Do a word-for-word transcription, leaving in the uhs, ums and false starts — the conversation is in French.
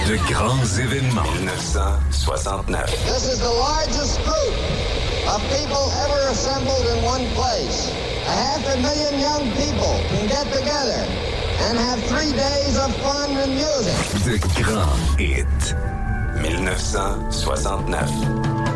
De grands événements. dix-neuf cent soixante-neuf. This is the largest group of people ever assembled in one place. A half a million young people can get together and have three days of fun and music. De grands hits. dix-neuf cent soixante-neuf.